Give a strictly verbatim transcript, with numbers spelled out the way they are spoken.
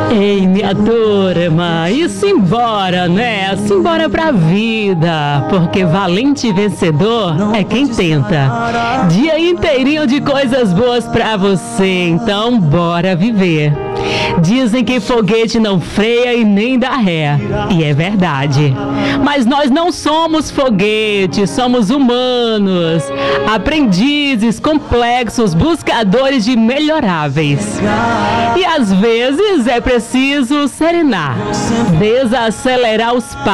Ei, minha turma, e simbora, né? Simbora pra vida, porque valente e vencedor é quem tenta. Dia inteirinho de coisas boas pra você, então bora viver. Dizem que foguete não freia e nem dá ré, e é verdade. Mas nós não somos foguetes, somos humanos, aprendizes, complexos, buscadores de melhoráveis. E às vezes é preciso serenar, desacelerar os passos.